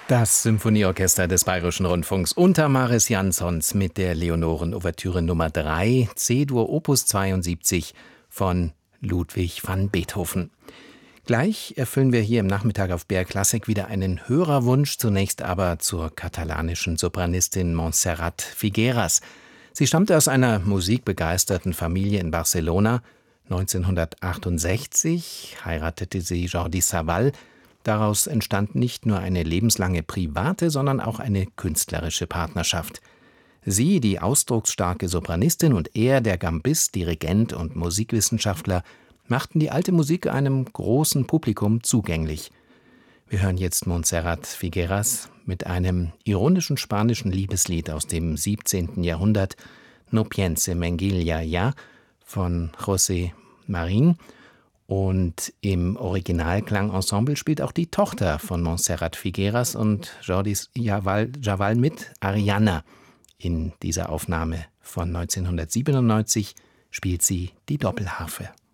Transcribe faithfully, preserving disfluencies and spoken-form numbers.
Das Symphonieorchester des Bayerischen Rundfunks unter Maris Jansons mit der Leonoren-Ouvertüre Nummer drei, C-Dur Opus zweiundsiebzig von Ludwig van Beethoven. Gleich erfüllen wir hier im Nachmittag auf B R Classic wieder einen Hörerwunsch, zunächst aber zur katalanischen Sopranistin Montserrat Figueras. Sie stammte aus einer musikbegeisterten Familie in Barcelona. neunzehnhundertachtundsechzig heiratete sie Jordi Savall. Daraus entstand nicht nur eine lebenslange private, sondern auch eine künstlerische Partnerschaft. Sie, die ausdrucksstarke Sopranistin, und er, der Gambist, Dirigent und Musikwissenschaftler, machten die alte Musik einem großen Publikum zugänglich. Wir hören jetzt Montserrat Figueras mit einem ironischen spanischen Liebeslied aus dem siebzehnten Jahrhundert, No piense Menguilla ya, von José Marín. Und im Originalklangensemble spielt auch die Tochter von Montserrat Figueras und Jordi Savall mit, Ariana. In dieser Aufnahme von neunzehnhundertsiebenundneunzig spielt sie die Doppelharfe.